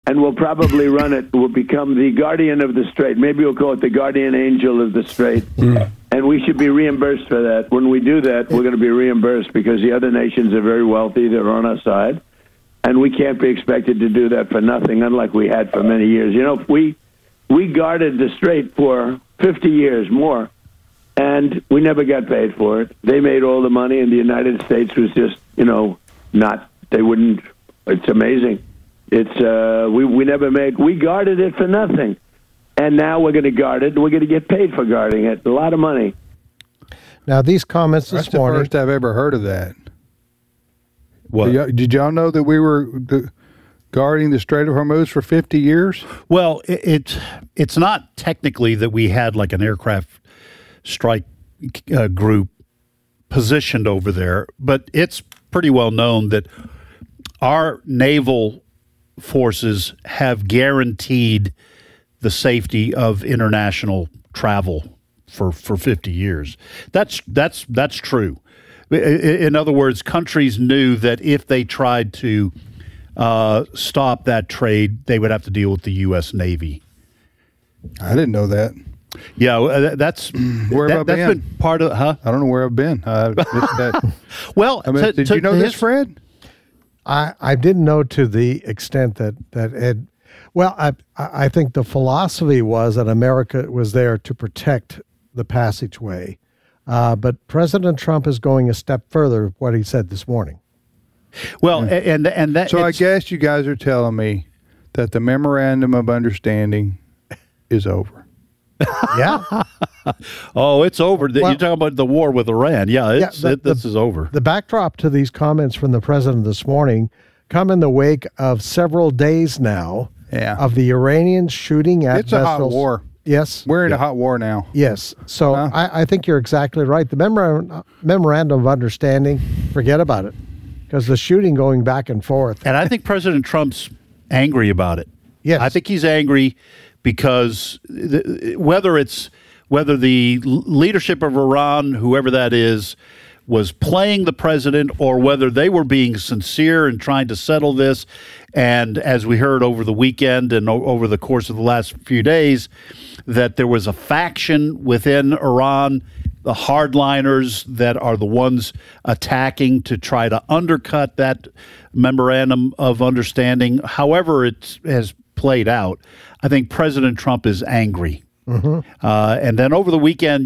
and we'll probably run it. We'll become the guardian of the strait. Maybe we'll call it the guardian angel of the strait. And we should be reimbursed for that. When we do that, we're going to be reimbursed because the other nations are very wealthy. They're on our side. And we can't be expected to do that for nothing, unlike we had for many years. You know, we guarded the strait for 50 years more, and we never got paid for it. They made all the money, and the United States was just, they wouldn't. It's amazing. We never made. We guarded it for nothing. And now we're going to guard it. We're going to get paid for guarding it. A lot of money. Now, these comments this morning. That's the first I've ever heard of that. What? Did y'all know that we were guarding the Strait of Hormuz for 50 years? Well, it's not technically that we had like an aircraft strike group positioned over there, but it's pretty well known that our naval forces have guaranteed the safety of international travel for 50 years. That's true. In other words, countries knew that if they tried to stop that trade, they would have to deal with the U.S. Navy. I didn't know that. Yeah, that's where have I been? Been part of. Huh? I don't know where I've been. That. Well, did you know this, Fred? I didn't know to the extent that Ed. Well, I think the philosophy was that America was there to protect the passageway, but President Trump is going a step further. What he said this morning. Well, and that. So I guess you guys are telling me that the memorandum of understanding is over. Yeah. Oh, it's over. You're talking about the war with Iran. Yeah, this is over. The backdrop to these comments from the president this morning come in the wake of several days now of the Iranians shooting at It's vessels. a hot war. Yes. We're in a hot war now. Yes. So I think you're exactly right. The memorandum of understanding, forget about it, because the shooting going back and forth. And I think President Trump's angry about it. Yes. I think he's angry because whether the leadership of Iran, whoever that is, was playing the president or whether they were being sincere and trying to settle this. And as we heard over the weekend and over the course of the last few days, that there was a faction within Iran, the hardliners that are the ones attacking to try to undercut that memorandum of understanding. However it has played out, I think President Trump is angry. Mm-hmm. And then over the weekend,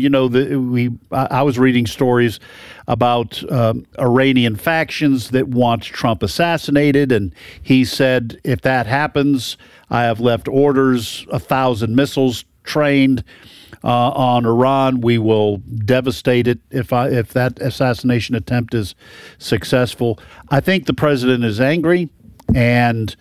I was reading stories about Iranian factions that want Trump assassinated, and he said, if that happens, I have left orders, 1,000 missiles trained on Iran. We will devastate it if that assassination attempt is successful. I think the president is angry, and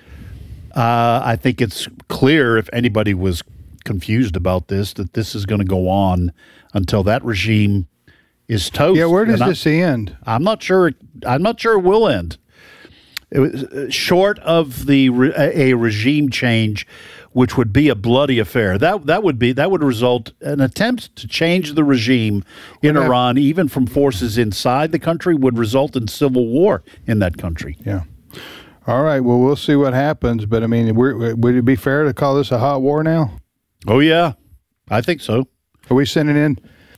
I think it's clear, if anybody was confused about this, that this is going to go on until that regime is toast. Yeah, where does this end? I'm not sure. I'm not sure it will end. It was short of a regime change, which would be a bloody affair. That would result an attempt to change the regime in Iran, even from forces inside the country, would result in civil war in that country. Yeah. All right. Well, we'll see what happens. But I mean, would it be fair to call this a hot war now? Oh yeah, I think so. Are we sending in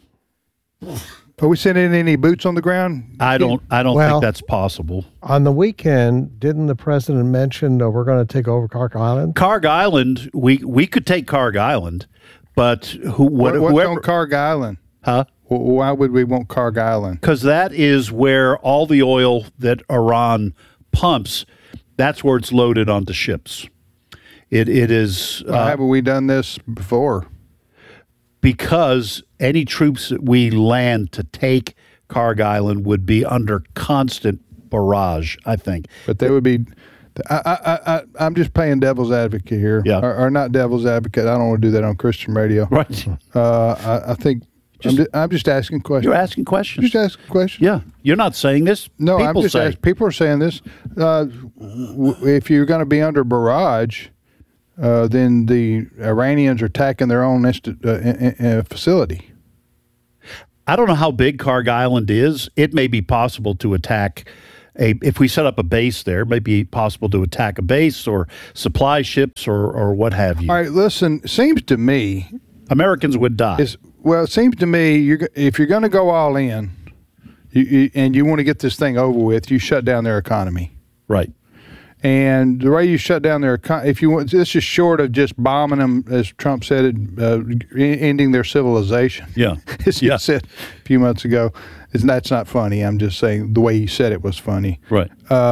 any boots on the ground? I don't think that's possible. On the weekend, didn't the president mention we're going to take over Karg Island? Karg Island, we could take Karg Island, but what's on Karg Island? Huh? Why would we want Karg Island? Because that is where all the oil that Iran pumps, that's where it's loaded onto ships. It is. Haven't we done this before? Because any troops that we land to take Karg Island would be under constant barrage, I think. But they would be. I'm just playing devil's advocate here. Yeah. Or not devil's advocate. I don't want to do that on Christian radio. Right. I think. I'm just asking questions. You're asking questions. Just asking questions. Yeah. You're not saying this. No, I'm just asking. People are saying this. If you're going to be under barrage, then the Iranians are attacking their own facility. I don't know how big Karg Island is. It may be possible to attack if we set up a base there, it might be possible to attack a base or supply ships or what have you. All right, listen, it seems to me Americans would die. It seems to me if you're going to go all in and you want to get this thing over with, you shut down their economy. Right. And the way you shut down their economy, if you want, this is short of just bombing them, as Trump said, ending their civilization. Yeah. As he said a few months ago. That's not funny. I'm just saying the way he said it was funny. Right.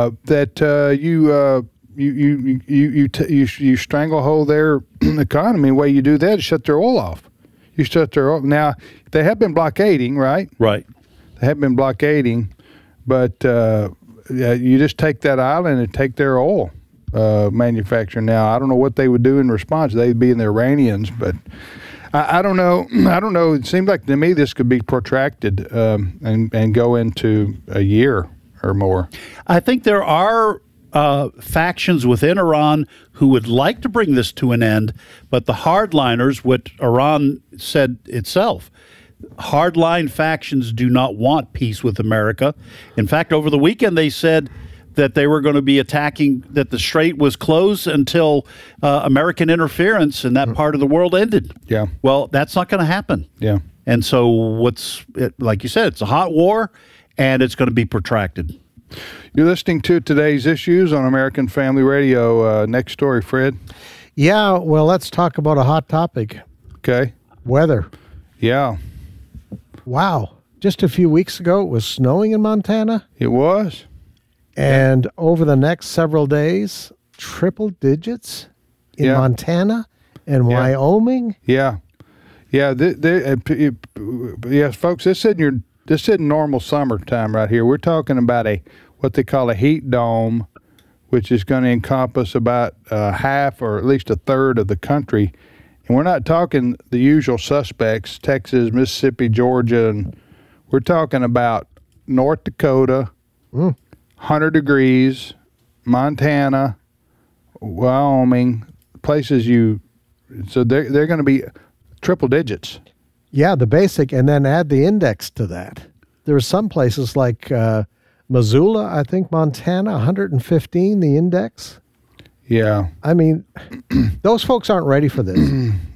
You stranglehold their economy. The way you do that is shut their oil off. You shut their oil. Now, they have been blockading, right? Right. They have been blockading, but you just take that island and take their oil manufacture. Now, I don't know what they would do in response. They'd be in the Iranians, but I don't know. I don't know. It seems like to me this could be protracted and go into a year or more. I think there are factions within Iran who would like to bring this to an end, but the hardliners, what Iran said itself, hardline factions do not want peace with America. In fact, over the weekend they said that they were going to be attacking, that the strait was closed until American interference in that part of the world ended. Yeah. Well, that's not going to happen. Yeah. And so like you said, it's a hot war, and it's going to be protracted. You're listening to Today's Issues on American Family Radio. Next story, Fred. Yeah, well, let's talk about a hot topic. Okay. Weather. Yeah. Wow. Just a few weeks ago, it was snowing in Montana. It was. And over the next several days, triple digits in Montana and Wyoming. Yeah. Yeah. Yes, folks, this isn't normal summertime right here. We're talking about what they call a heat dome, which is going to encompass about half or at least a third of the country. And we're not talking the usual suspects, Texas, Mississippi, Georgia, and we're talking about North Dakota, 100 degrees, Montana, Wyoming, places so they're going to be triple digits. Yeah, the basic, and then add the index to that. There are some places like Missoula, I think, Montana, 115, the index. Yeah. I mean, those folks aren't ready for this.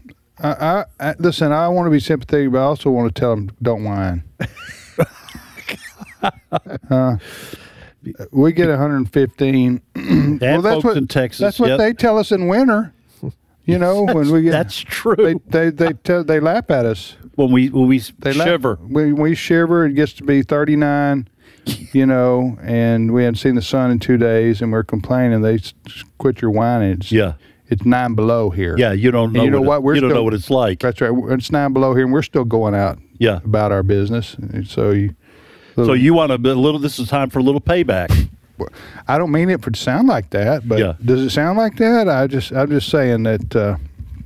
Listen, I want to be sympathetic, but I also want to tell them, don't whine. We get 115. Well, that's what in Texas. That's what they tell us in winter. You know, when we get that's true. They laugh at us when we shiver. When we shiver, it gets to be 39. You know, and we hadn't seen the sun in 2 days, and we're complaining. They quit your whining. It's 9 below here. Yeah, you don't know. And you know what? You don't know what it's like. That's right. It's 9 below here, and we're still going out. Yeah. About our business. So you want a little. This is time for a little payback. I don't mean it to sound like that, but does it sound like that? I'm just saying that.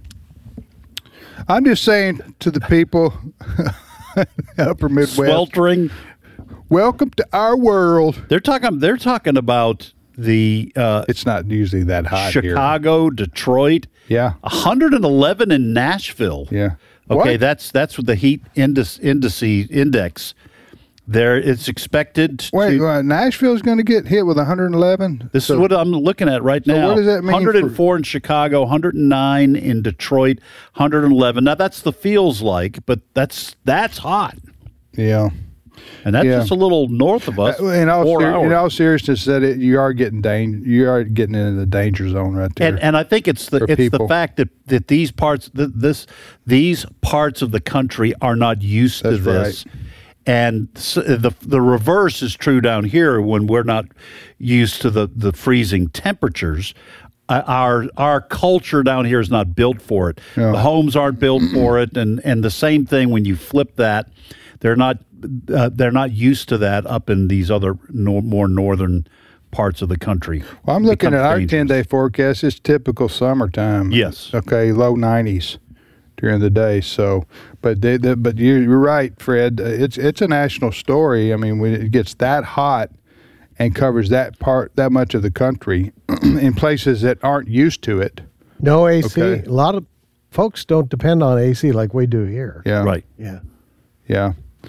I'm just saying to the people, Upper Midwest, sweltering. Welcome to our world. They're talking about the. It's not usually that hot Chicago, here. Detroit. Yeah. 111 in Nashville. Yeah. Okay, that's what the heat index. There, it's expected. Wait, Nashville's going to get hit with 111. This is what I'm looking at right now. What does that mean? 104 in Chicago, 109 in Detroit, 111. Now that's the feels like, but that's hot. Yeah. And that's just a little north of us. In all seriousness, you are getting into the danger zone right there. And I think it's the fact that these parts these parts of the country are not used to this. Right. And the reverse is true down here when we're not used to the freezing temperatures. Our culture down here is not built for it. No. The homes aren't built for it, and the same thing when you flip that, they're not used to that up in these other more northern parts of the country. Well, I'm looking at our 10-day forecast. It's typical summertime. Yes. Okay, low 90s during the day. So, but you're right, Fred. It's a national story. I mean, when it gets that hot and covers that much of the country in places that aren't used to it. No AC. Okay. A lot of folks don't depend on AC like we do here. Yeah. Right. Yeah. Yeah.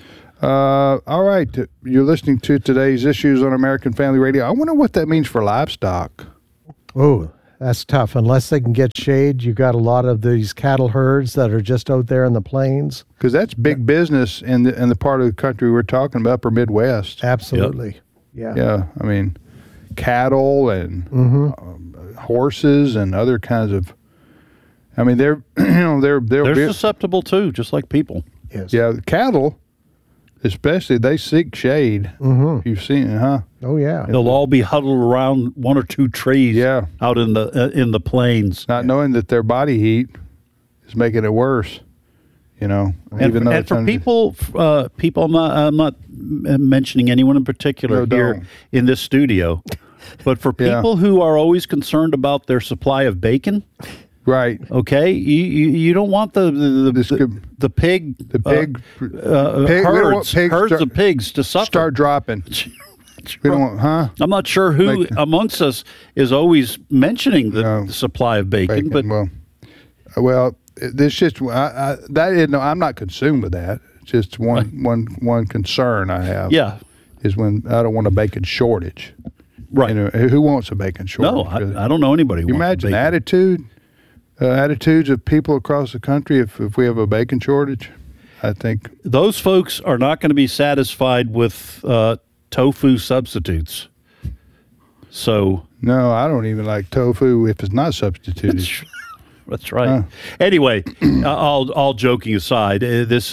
All right. You're listening to today's Issues on American Family Radio. I wonder what that means for livestock. Oh, that's tough. Unless they can get shade, you got a lot of these cattle herds that are just out there in the plains. Because that's big business in the part of the country we're talking about, upper Midwest. Absolutely. Yep. Yeah. I mean, cattle and horses and other kinds of. I mean, they're susceptible too, just like people. Yes. Yeah, cattle, especially, they seek shade. Mm-hmm. You've seen it, huh? Oh yeah. They'll all be huddled around one or two trees. Yeah. Out in the plains, not knowing that their body heat is making it worse. You know, and for people, I'm not mentioning anyone in particular here in this studio, but for people who are always concerned about their supply of bacon, right? Okay, you don't want the pig herds of pigs to suffer. Start dropping. We don't want, huh? I'm not sure who amongst us is always mentioning the supply of bacon, but well. This just I'm not consumed with that. It's just one concern I have. Yeah, is when I don't want a bacon shortage. Right. You know, who wants a bacon shortage? No, I don't know anybody. You imagine attitudes of people across the country if we have a bacon shortage. I think those folks are not going to be satisfied with tofu substitutes. So no, I don't even like tofu if it's not substituted. That's right. Anyway, all joking aside, this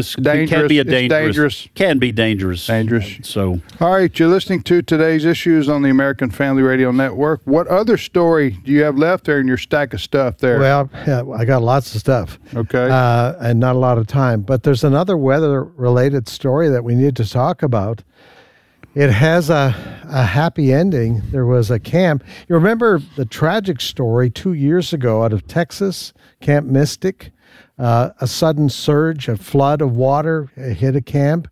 can be dangerous. Can be dangerous. So, all right, you're listening to today's Issues on the American Family Radio Network. What other story do you have left there in your stack of stuff there? Well, I got lots of stuff. Okay, and not a lot of time. But there's another weather-related story that we need to talk about. It has a happy ending. There was a camp. You remember the tragic story 2 years ago out of Texas, Camp Mystic? A sudden surge, a flood of water hit a camp,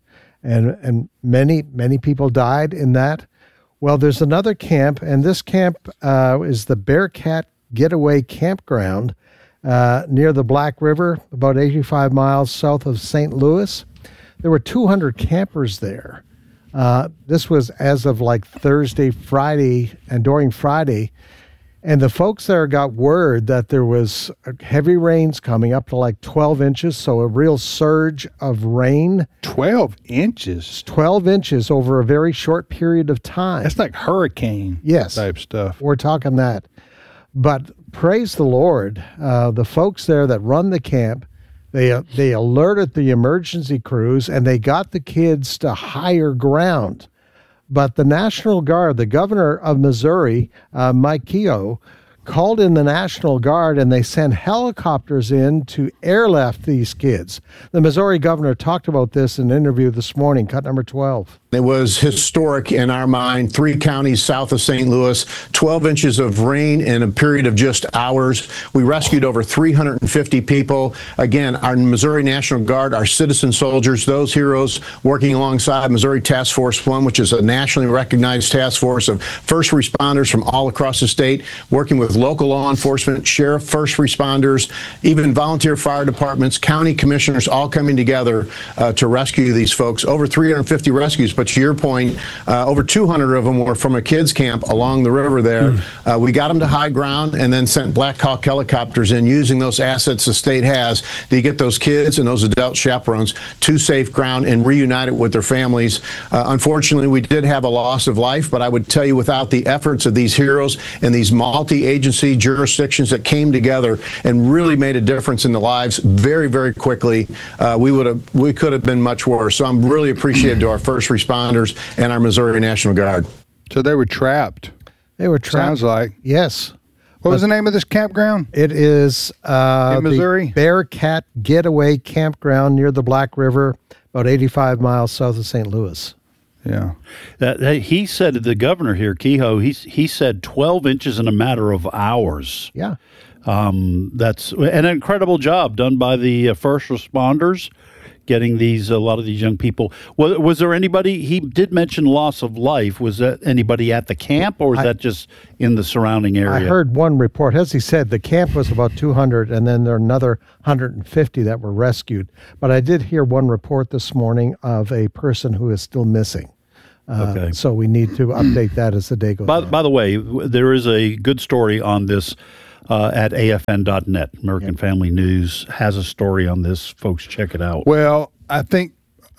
and many people died in that. Well, there's another camp, and this camp is the Bearcat Getaway Campground near the Black River, about 85 miles south of St. Louis. There were 200 campers there. This was as of like Thursday, Friday, and during Friday. And the folks there got word that there was heavy rains coming up to like 12 inches, so a real surge of rain. 12 inches? 12 inches over a very short period of time. That's like hurricane type stuff. We're talking that. But praise the Lord, the folks there that run the camp, They alerted the emergency crews, and they got the kids to higher ground. But the National Guard, the governor of Missouri, Mike Kehoe, called in the National Guard, and they sent helicopters in to airlift these kids. The Missouri governor talked about this in an interview this morning, cut number 12. It was historic in our mind. 3 counties south of St. Louis, 12 inches of rain in a period of just hours. We rescued over 350 people. Again, our Missouri National Guard, our citizen soldiers, those heroes working alongside Missouri Task Force 1, which is a nationally recognized task force of first responders from all across the state, working with local law enforcement, sheriff, first responders, even volunteer fire departments, county commissioners, all coming together to rescue these folks. Over 350 rescues. But to your point, over 200 of them were from a kids camp along the river there. We got them to high ground and then sent Black Hawk helicopters in, using those assets the state has to get those kids and those adult chaperones to safe ground and reunited with their families. Unfortunately, we did have a loss of life, but I would tell you, without the efforts of these heroes and these multi-agency jurisdictions that came together and really made a difference in the lives very, very quickly, we could have been much worse. So I'm really appreciative to our first responders and our Missouri National Guard. So they were trapped. They were trapped. Sounds like. Yes. What was the name of this campground? It is in Missouri? The Bearcat Getaway Campground near the Black River, about 85 miles south of St. Louis. Yeah. He said, the governor here, Kehoe, he said 12 inches in a matter of hours. Yeah. That's an incredible job done by the first responders getting a lot of these young people. Was there anybody? He did mention loss of life. Was that anybody at the camp, or was that just in the surrounding area? I heard one report. As he said, the camp was about 200, and then there are another 150 that were rescued. But I did hear one report this morning of a person who is still missing. Okay. So we need to update that as the day goes on. By the way, there is a good story on this at afn.net. American Family News has a story on this. Folks, check it out. Well, I think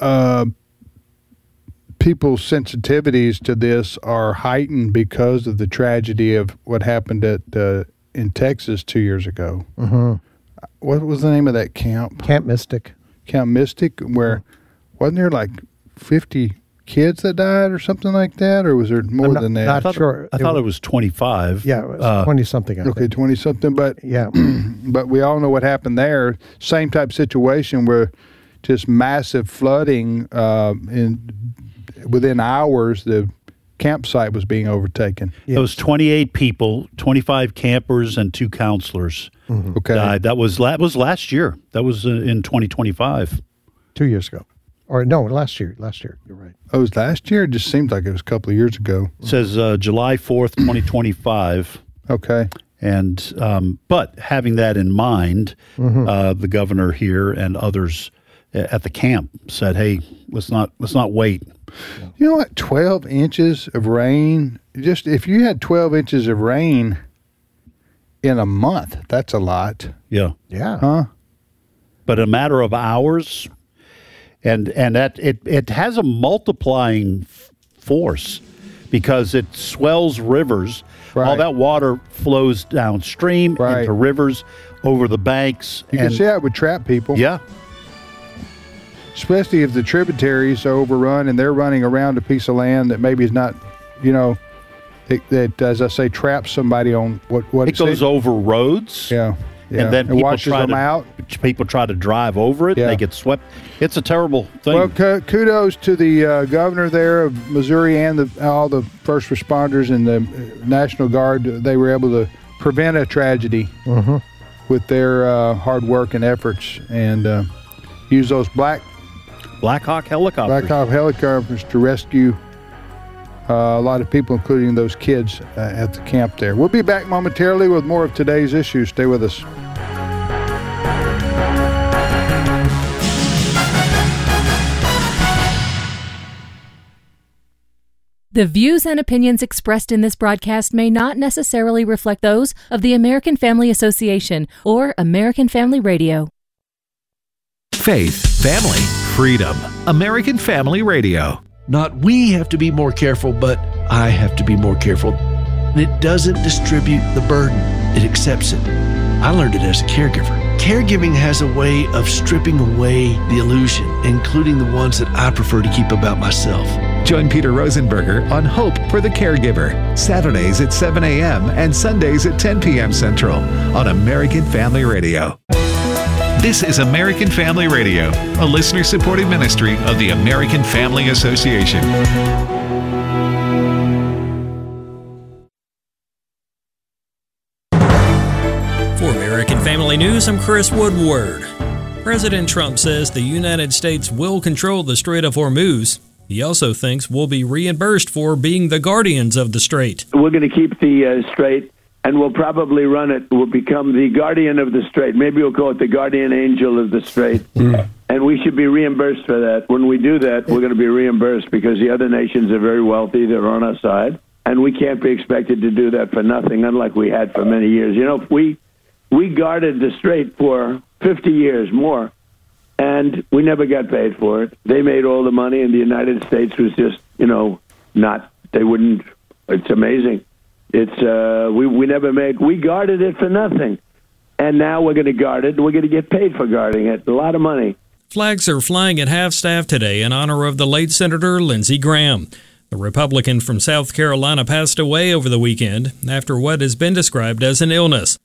people's sensitivities to this are heightened because of the tragedy of what happened in Texas 2 years ago. Mm-hmm. What was the name of that camp? Camp Mystic. Camp Mystic, where wasn't there like 50 kids that died or something like that, or was there more than that? Not sure. I thought it was 25. Yeah, it was 20-something. Okay, 20-something, but yeah, but we all know what happened there. Same type situation where just massive flooding within hours. The campsite was being overtaken. Yeah. Those 28 people, 25 campers, and 2 counselors died. That was last year. That was in 2025. 2 years ago. Or no, last year. You're right. Oh, it was last year? It just seems like it was a couple of years ago. It says July 4th, 2025. Okay. And but having that in mind, the governor here and others at the camp said, "Hey, let's not wait." You know what? 12 inches of rain. Just if you had 12 inches of rain in a month, that's a lot. Yeah. Yeah. Huh? But a matter of hours. And that it has a multiplying force because it swells rivers. Right. All that water flows downstream into rivers, over the banks. You can see how it would trap people. Yeah. Especially if the tributaries are overrun and they're running around a piece of land that maybe is not, that, as I say, traps somebody on what it goes over roads. Yeah. And then people try to drive over it. Yeah. They get swept. It's a terrible thing. Well, kudos to the governor there of Missouri and all the first responders and the National Guard. They were able to prevent a tragedy with their hard work and efforts, and use those Black Hawk helicopters to rescue a lot of people, including those kids at the camp there. We'll be back momentarily with more of today's issues. Stay with us. The views and opinions expressed in this broadcast may not necessarily reflect those of the American Family Association or American Family Radio. Faith, family, freedom. American Family Radio. Not we have to be more careful, but I have to be more careful. And it doesn't distribute the burden. It accepts it. I learned it as a caregiver. Caregiving has a way of stripping away the illusion, including the ones that I prefer to keep about myself. Join Peter Rosenberger on Hope for the Caregiver, Saturdays at 7 a.m. and Sundays at 10 p.m. Central on American Family Radio. This is American Family Radio, a listener-supported ministry of the American Family Association. For American Family News, I'm Chris Woodward. President Trump says the United States will control the Strait of Hormuz. He also thinks we'll be reimbursed for being the guardians of the strait. We're going to keep the strait, and we'll probably run it. We'll become the guardian of the strait. Maybe we'll call it the guardian angel of the strait. And we should be reimbursed for that. When we do that, we're going to be reimbursed because the other nations are very wealthy. They're on our side. And we can't be expected to do that for nothing, unlike we had for many years. You know, we guarded the strait for 50 years more, and we never got paid for it. They made all the money, and the United States was just, they wouldn't. It's amazing. It's we never made. We guarded it for nothing, and now we're going to guard it. We're going to get paid for guarding it. A lot of money. Flags are flying at half-staff today in honor of the late Senator Lindsey Graham. The Republican from South Carolina passed away over the weekend after what has been described as an illness.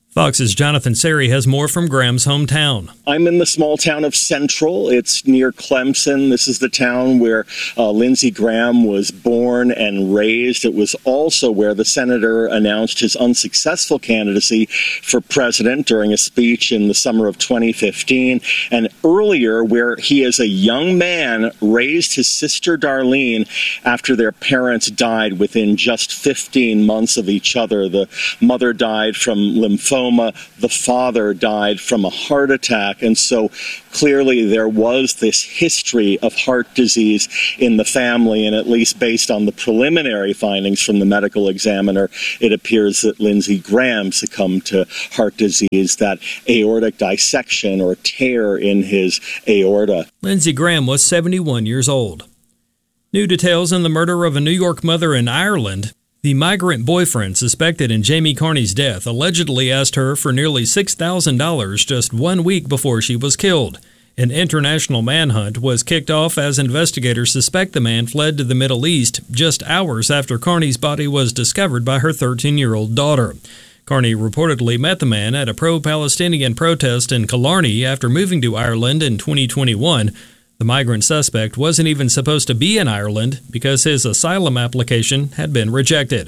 Fox's Jonathan Seri has more from Graham's hometown. I'm in the small town of Central. It's near Clemson. This is the town where Lindsey Graham was born and raised. It was also where the senator announced his unsuccessful candidacy for president during a speech in the summer of 2015. And earlier, where he as a young man raised his sister Darlene after their parents died within just 15 months of each other. The mother died from lymphoma. The father died from a heart attack. And so clearly there was this history of heart disease in the family, and at least based on the preliminary findings from the medical examiner, it appears that Lindsey Graham succumbed to heart disease, that aortic dissection or tear in his aorta. Lindsey Graham was 71 years old. New details on the murder of a New York mother in Ireland. The migrant boyfriend suspected in Jamie Carney's death allegedly asked her for nearly $6,000 just 1 week before she was killed. An international manhunt was kicked off as investigators suspect the man fled to the Middle East just hours after Carney's body was discovered by her 13-year-old daughter. Carney reportedly met the man at a pro-Palestinian protest in Killarney after moving to Ireland in 2021. The migrant suspect wasn't even supposed to be in Ireland because his asylum application had been rejected.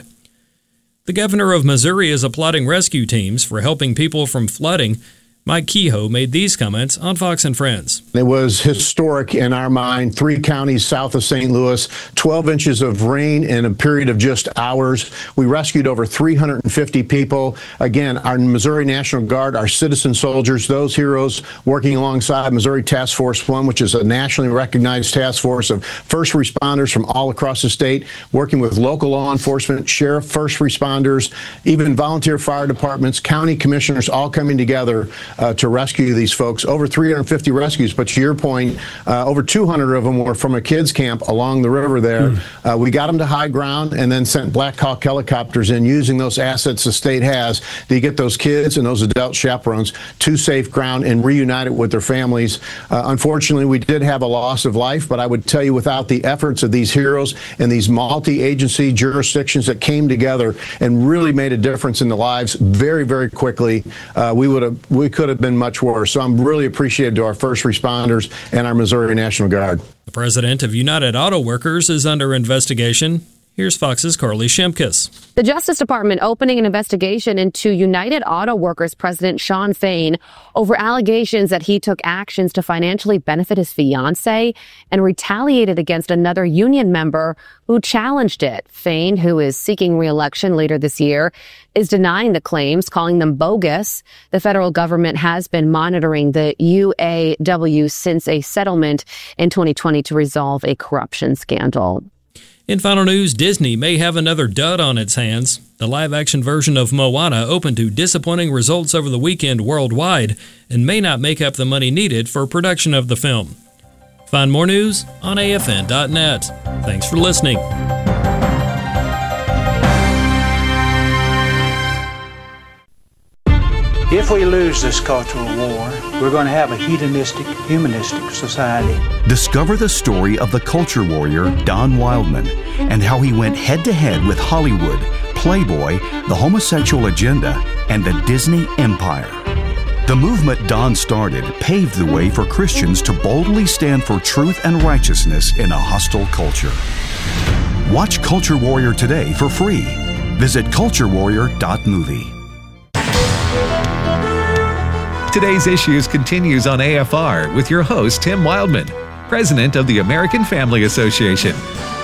The governor of Missouri is applauding rescue teams for helping people from flooding. Mike Kehoe made these comments on Fox and Friends. It was historic in our mind. 3 counties south of St. Louis, 12 inches of rain in a period of just hours. We rescued over 350 people. Again, our Missouri National Guard, our citizen soldiers, those heroes working alongside Missouri Task Force 1, which is a nationally recognized task force of first responders from all across the state, working with local law enforcement, sheriff, first responders, even volunteer fire departments, county commissioners, all coming together to rescue these folks. Over 350 rescues, but to your point, over 200 of them were from a kids camp along the river there. We got them to high ground and then sent Black Hawk helicopters in using those assets the state has to get those kids and those adult chaperones to safe ground and reunited with their families. Unfortunately, we did have a loss of life, but I would tell you without the efforts of these heroes and these multi-agency jurisdictions that came together and really made a difference in the lives very, very quickly, we could have been much worse. So I'm really appreciative to our first responders and our Missouri National Guard. The president of United Auto Workers is under investigation. Here's Fox's Carly Shimkus. The Justice Department opening an investigation into United Auto Workers President Shawn Fain over allegations that he took actions to financially benefit his fiancée and retaliated against another union member who challenged it. Fain, who is seeking re-election later this year, is denying the claims, calling them bogus. The federal government has been monitoring the UAW since a settlement in 2020 to resolve a corruption scandal. In final news, Disney may have another dud on its hands. The live-action version of Moana opened to disappointing results over the weekend worldwide and may not make up the money needed for production of the film. Find more news on AFN.net. Thanks for listening. If we lose this cultural war, we're going to have a hedonistic, humanistic society. Discover the story of the culture warrior Don Wildman and how he went head-to-head with Hollywood, Playboy, the homosexual agenda, and the Disney empire. The movement Don started paved the way for Christians to boldly stand for truth and righteousness in a hostile culture. Watch Culture Warrior today for free. Visit culturewarrior.movie. Today's Issues continues on AFR with your host, Tim Wildman, president of the American Family Association.